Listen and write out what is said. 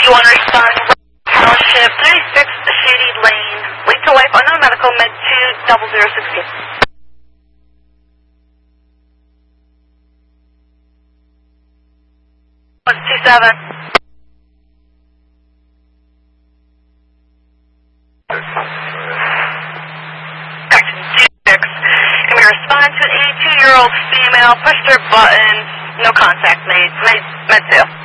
You want to respond with Township 36 Shady Lane, Lead to Life, unknown medical, med 20016. 27. Action 26. Can we respond to an 82-year-old female, pushed her button, no contact made, med 2.